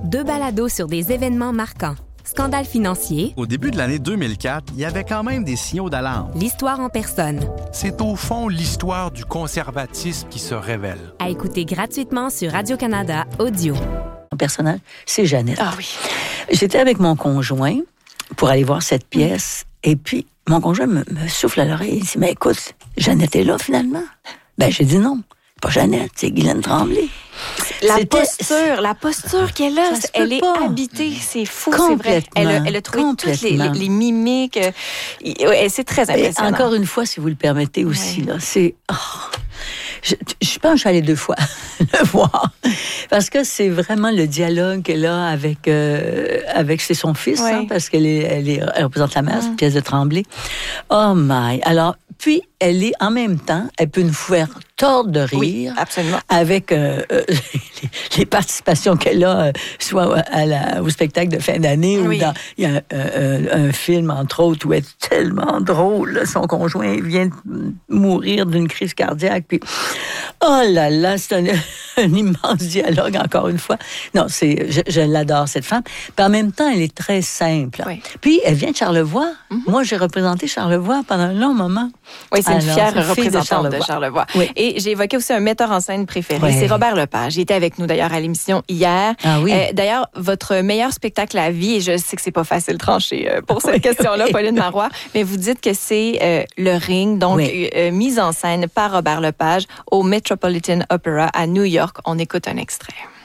2 balados sur des événements marquants. Scandale financier. Au début de l'année 2004, il y avait quand même des signaux d'alarme. L'histoire en personne. C'est au fond l'histoire du conservatisme qui se révèle. À écouter gratuitement sur Radio-Canada Audio. Mon personnage, c'est Jeannette. Ah oui. J'étais avec mon conjoint pour aller voir cette pièce, et puis mon conjoint me souffle à l'oreille. Il dit, mais écoute, Jeannette est là finalement? Ben, j'ai dit non. Pas Jeannette, c'est Guylaine Tremblay. La posture qu'elle a, elle est habitée. C'est fou, c'est vrai. Elle a trouvé toutes les mimiques. C'est très impressionnant. Et encore une fois, si vous le permettez aussi, là, c'est... Je pense que je suis allée 2 fois le voir. Parce que c'est vraiment le dialogue qu'elle a avec c'est son fils, hein, parce elle représente la mère, c'est une pièce de Tremblay. Oh my! Alors, puis, elle est en même temps, elle peut nous faire tordre de rire. Oui, absolument. Avec les participations qu'elle a, soit au spectacle de fin d'année, ou il y a un film, entre autres, où elle est tellement drôle. Là, son conjoint vient de mourir d'une crise cardiaque. Puis, oh là là, c'est un immense dialogue, encore une fois. Non, je l'adore, cette femme. Puis en même temps, elle est très simple. Oui. Puis, elle vient de Charlevoix. Mm-hmm. Moi, j'ai représenté Charlevoix pendant un long moment. Oui, c'est une fière représentante de Charlevoix. Oui. Et j'ai évoqué aussi un metteur en scène préféré, c'est Robert Lepage. Il était avec nous d'ailleurs à l'émission hier. Ah oui. D'ailleurs, votre meilleur spectacle à vie, et je sais que c'est pas facile de trancher pour cette question-là, Pauline Marois, mais vous dites que c'est Le Ring, donc mise en scène par Robert Lepage au Metropolitan Opera à New York. On écoute un extrait.